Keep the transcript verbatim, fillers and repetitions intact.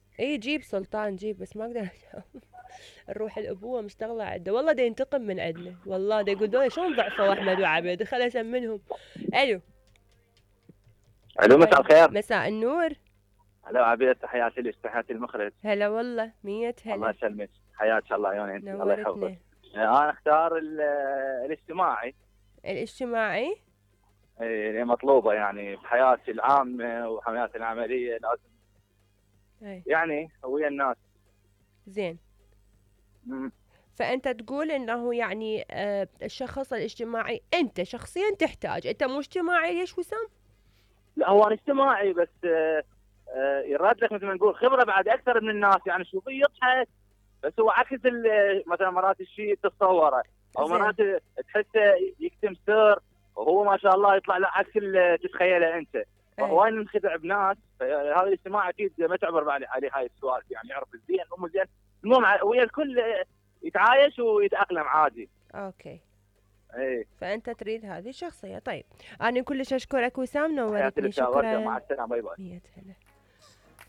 اي جيب سلطان جيب، بس ما اقدر أجاوب. الروح الابوه مشتغله عنده والله، دا ينتقم من عندنا والله، دا يقول دول شلون ضعفوا احمد وعبيد، خل اسمنهم. الو. الو، مساء الو الخير. مساء النور. هلا عبيد، تحياتي لك، تحياتي المخرج. هلا والله مية الله هلا. يسلمك، حياك الله عيوني انت، الله يحفظك. نورتني. انا اختار ال- الاجتماعي. الاجتماعي. إيه، مطلوبه يعني بحياتي العامه وحياتي العمليه لازم اي. يعني ويا الناس. زين. مم. فانت تقول انه يعني آه الشخص الاجتماعي انت شخصيا تحتاج، انت مو اجتماعي ليش وسام؟ لا، هو انا اجتماعي بس آه، آه، يراد لك مثل ما نقول خبره بعد اكثر من الناس، يعني شوفي يضحك بس هو عكس ال- مثلا مرات الشيء تتصوره، او زين. مرات تحسه يكتم سر وهو ما شاء الله يطلع لا عكس اللي تتخيله انت. اي. فهواي ننخدع بناس، هذا الاجتماع اكيد ما تعبر عليه عليه هاي السوالف، يعني يعرف الزين ام الزين. المهم ع- ويا الكل يتعايش ويتاقلم عادي. اوكي. اي. فانت تريد هذه الشخصية. طيب انا كلش اشكرك وسام، حياتي نورتني، لك يا ورده، مع شكرا. السلامه، باي باي. مية هلا.